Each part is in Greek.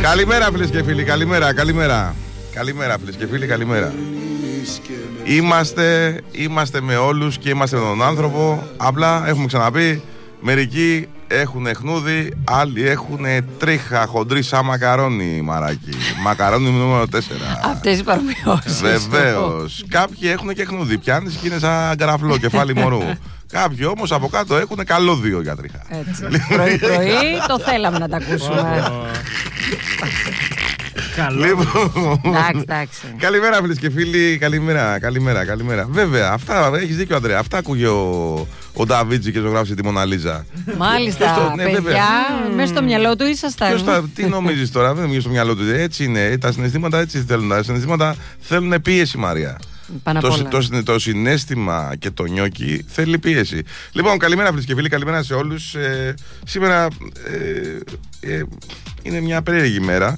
Καλημέρα φίλες και φίλοι, καλημέρα. Καλημέρα φίλες και φίλοι, καλημέρα. Είμαστε με όλους και είμαστε με τον άνθρωπο. Απλά έχουμε ξαναπεί, μερικοί έχουν χνούδι, άλλοι έχουν τρίχα χοντρή σαν μακαρόνι, μαράκι. Μακαρόνι νούμερο 4. Αυτές οι παρομοιώσεις. Βεβαίως. Κάποιοι έχουν και χνούδι, πιάνεις και είναι σαν καραφλό κεφάλι μωρού. Κάποιοι όμως από κάτω έχουν καλώδιο για τρίχα. Έτσι. Πρωί-πρωί το θέλαμε να τα ακούσουμε. Εντάξει. Καλημέρα φίλες και φίλοι, καλημέρα. Βέβαια, αυτά έχεις δίκιο, Ανδρέα. Αυτά ακούγε ο Νταβίτσι και ζωγράφησε τη Μοναλίζα. Μάλιστα, παιδιά, μέσα στο μυαλό του ήσασταν. Τι νομίζεις τώρα, δεν είναι στο μυαλό του. Έτσι είναι, τα συναισθήματα έτσι θέλουν. Τα συναισθήματα θέλουν πίεση, Μαρία. Το συναίσθημα και το νιόκι θέλει πίεση. Λοιπόν, καλημέρα φίλες και φίλοι, καλημέρα σε όλους. Σήμερα είναι μια περίεργη μέρα.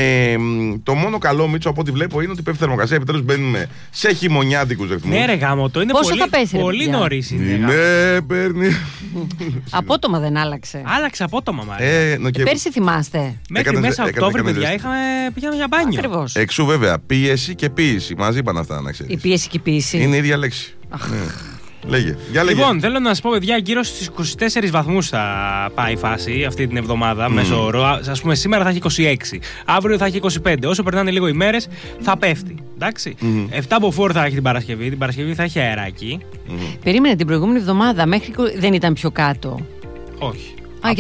Το μόνο καλό, Μίτσο, από ό,τι βλέπω, είναι ότι πέφτει θερμοκρασία. Επιτέλους μπαίνουμε σε χειμωνιάτικους ρυθμούς. Ναι, ρε γάμο, το είναι πόσο θα πέσει, πολύ νωρίς. Ναι, παίρνει. Απότομα δεν άλλαξε. Άλλαξε απότομα, Μάρια. Πέρσι θυμάστε. Μέχρι μέσα Οκτώβρη, παιδιά, πήγαμε για μπάνιο. Ακριβώς. Εξού βέβαια, πίεση και ποίηση. Μαζί πάνε αυτά, να ξέρεις. Η πίεση και η πίεση. Είναι η ίδια λέξη. Λέγε. Λοιπόν, θέλω να σας πω, παιδιά, γύρω στους 24 βαθμούς θα πάει η φάση αυτή την εβδομάδα, μέσω όρο. Ας πούμε, σήμερα θα έχει 26, αύριο θα έχει 25. Όσο περνάνε λίγο οι μέρες, θα πέφτει. Εντάξει. 7 μποφόρ θα έχει την Παρασκευή. Την Παρασκευή θα έχει αεράκι. Περίμενε την προηγούμενη εβδομάδα, μέχρι δεν ήταν πιο κάτω. Όχι.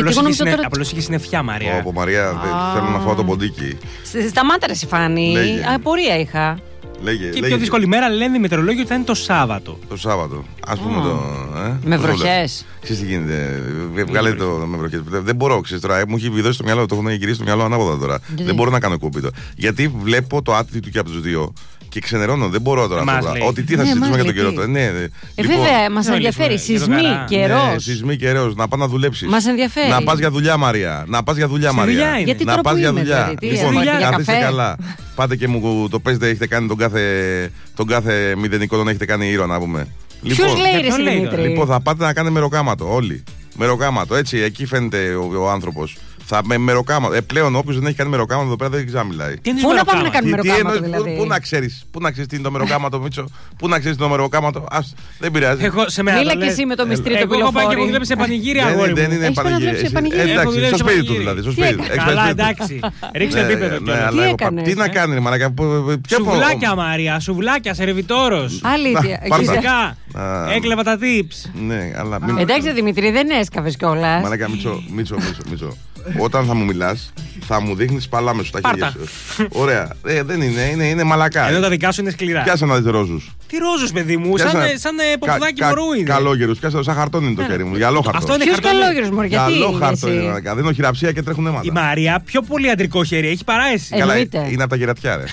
Απλώς είχε συννεφιά, Μαρία. Από Μαρία, θέλω να φάω το ποντίκι. Σταμάτα ρε Φάνη, απορία είχα. Λέγε. Πιο δύσκολη μέρα λένε οι μετεωρολόγοι ότι θα είναι το Σάββατο. Το Σάββατο. Ας πούμε το. Με βροχές. Ξέρεις τι γίνεται. Βγάλε το με βροχές. Δεν μπορώ, ξέρεις τώρα. Μου έχει βιδώσει το μυαλό, το έχω γυρίσει στο μυαλό ανάποδα τώρα. Δεν μπορώ να κάνω κούπιτο. Γιατί βλέπω το attitude και από τους δύο. Και ξενερώνω, δεν μπορώ τώρα να πω. Ότι τι θα συζητήσουμε για τον καιρό τώρα. Βέβαια, μας ενδιαφέρει. Σεισμοί, καιρός. Σεισμοί, καιρός. Να πας να δουλέψεις. Μας ενδιαφέρει. Να πας για δουλειά, Μαρία. Να πας για δουλειά, Μαρία. Γιατί να πας για δουλειά. Λοιπόν, να είστε καλά. Πάτε και μου το παίζετε, έχετε κάνει τον κάθε μηδενικό, τον έχετε κάνει ήρωα, να πούμε. Ποιος λέει ρε Δημήτρη? Λοιπόν, θα πάτε να κάνετε μεροκάματο όλοι. Μεροκάματο, έτσι, εκεί φαίνεται ο άνθρωπος. Με μεροκάματο. Πλέον όποιος δεν έχει κάνει μεροκάματο εδώ πέρα δεν ξαμιλάει. Πού να πάμε να κάνουμε μεροκάματο, δηλαδή? Πού να ξέρεις τι είναι το μεροκάματο, Μίτσο? Πού να ξέρεις το μεροκάματο? Δεν πειράζει. Μίλα και εσύ με το μυστρί του πυλοφόρη. Εγώ πάω και μου δουλεύει σε πανηγύρι, αγόρι μου. Δεν είναι πανηγύρι. Εντάξει, στο σπίτι του δηλαδή. Καλά, εντάξει. Ρίξτε επίπεδο κιόλας. Τι να κάνει, ρε μαλάκα? Σουβλάκια, Μαρία, σουβλάκια, σερβιτόρος. Αλήθεια. Φυσικά. Έκλεβα τα tips. Εντάξει, Δημήτρη, δεν έσκαβες κιόλας. Μαλάκα, Μίτσο. Όταν θα μου μιλάς, θα μου δείχνεις παλάμε σου τα χέρια σου. Ωραία. Δεν είναι μαλακά. Εδώ τα δικά σου είναι σκληρά. Πιάσε να δεις ρόζους. Τι ρόζους, παιδί μου, σαν ποπουδάκι μωρού είναι. Καλόγερους, πιάσε σαν χαρτόν είναι το χέρι μου. Γυαλό χαρτόν. Αυτό είναι ποιος καλόγερος, μωρέ, γιατί? Γυαλό χαρτόν είναι. Δίνω χειραψία και τρέχουν αίματα. Η Μαρία πιο πολύ αντρικό χέρι, έχει παρά εσύ. Καλά, είναι από τα γερατιά, ρε.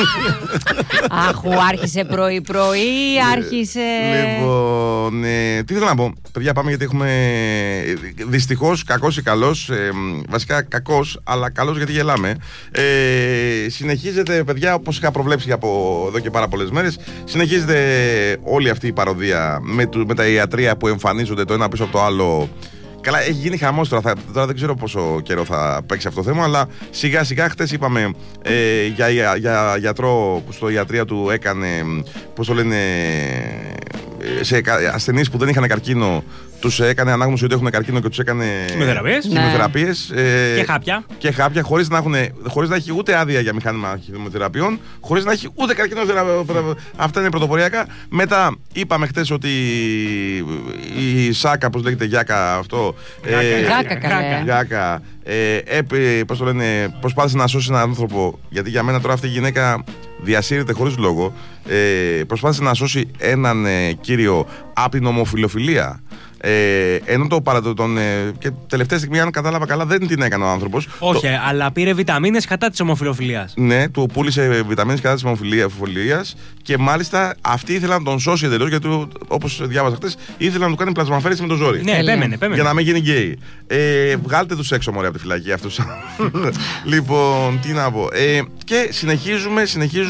Αχου, άρχισε πρωί-πρωί, άρχισε. Λοιπόν, τι θέλω να πω. Παιδιά, πάμε γιατί έχουμε δυστυχώς, κακός ή καλός, βασικά κακός, αλλά καλός γιατί γελάμε. Συνεχίζεται, παιδιά, όπως είχα προβλέψει από εδώ και πάρα πολλές μέρες, συνεχίζεται όλη αυτή η παροδία με τα ιατρεία που εμφανίζονται το ένα πίσω από το άλλο. Καλά, έχει γίνει χαμός τώρα. Τώρα δεν ξέρω πόσο καιρό θα παίξει αυτό το θέμα, αλλά σιγά σιγά χτες είπαμε για γιατρό που στο ιατρία του έκανε, πώς το λένε, σε ασθενείς που δεν είχαν καρκίνο, τους έκανε ανάγνωση ότι έχουν καρκίνο και τους έκανε χημειοθεραπείες. Και χάπια χωρίς να έχει ούτε άδεια για μηχάνημα χημειοθεραπείων, χωρίς να έχει ούτε καρκίνο. Αυτά είναι πρωτοποριακά. Μετά είπαμε χτες ότι η Σάκα, πώς λέγεται, Γιάκα αυτό. Γιάκα. Πώς το λένε, προσπάθησε να σώσει έναν άνθρωπο. Γιατί για μένα τώρα αυτή η γυναίκα διασύρεται χωρίς λόγο. Προσπάθησε να σώσει έναν κύριο από την ομοφυλοφιλία. Ενώ και τελευταία στιγμή, αν κατάλαβα καλά, δεν την έκανε ο άνθρωπος. Όχι, αλλά πήρε βιταμίνες κατά της ομοφυλοφιλίας. Ναι, του πούλησε βιταμίνες κατά της ομοφυλοφιλίας και μάλιστα αυτή ήθελε να τον σώσει εντελώς, γιατί όπως διάβαζα χτες, ήθελε να του κάνει πλασμαφαίρεση με το ζόρι. Ναι, επέμενε. Για να μην γίνει γκέι. Βγάλτε τους έξω, μωρέ, από τη φυλακή αυτούς. Λοιπόν, τι να πω. Και συνεχίζουμε